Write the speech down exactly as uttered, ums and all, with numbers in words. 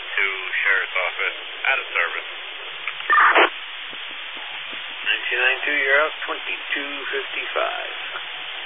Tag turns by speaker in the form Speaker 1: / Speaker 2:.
Speaker 1: two, Sheriff's Office, out of service.
Speaker 2: nine two nine two, you're out, twenty-two fifty-five.